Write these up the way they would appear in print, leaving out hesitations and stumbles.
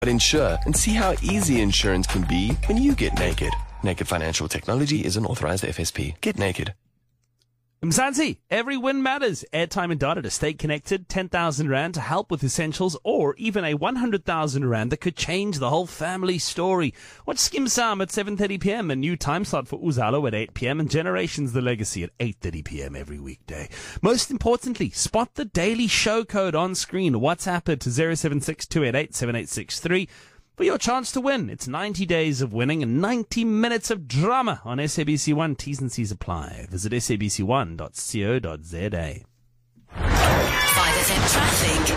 Insure and see how easy insurance can be when you get naked. Naked Financial Technology is an authorized FSP. Get naked. Mzansi, every win matters. Airtime and data to stay connected, 10,000 Rand to help with essentials, or even a 100,000 Rand that could change the whole family story. Watch Skim Sam at 7:30 p.m. A new time slot for Uzalo at 8 p.m. and Generations The Legacy at 8:30 p.m. every weekday. Most importantly, spot the daily show code on screen. WhatsApp it to 076-288-7863. For your chance to win. It's 90 days of winning and 90 minutes of drama on SABC1. T's and C's apply. Visit sabc1.co.za. 5FM traffic.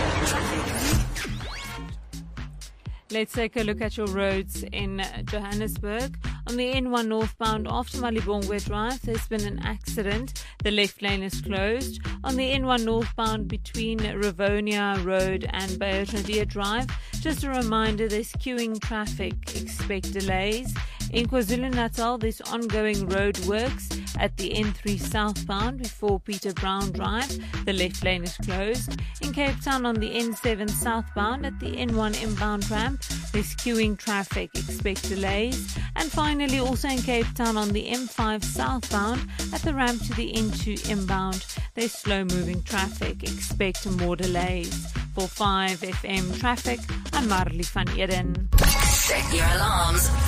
Let's take a look at your roads in Johannesburg. On the N1 northbound after Malibongwe Drive, there's been an accident. The left lane is closed. On the N1 northbound between Rivonia Road and Bayernadia Drive, just a reminder, there's queuing traffic. Expect delays. In KwaZulu-Natal, there's ongoing road works at the N3 southbound before Peter Brown Drive. The left lane is closed. In Cape Town on the N7 southbound at the N1 inbound ramp, there's queuing traffic. Expect delays. And finally, also in Cape Town on the M5 southbound at the ramp to the N2 inbound, there's slow-moving traffic. Expect more delays. For 5FM traffic, I'm Marley van Eden. Set your alarms.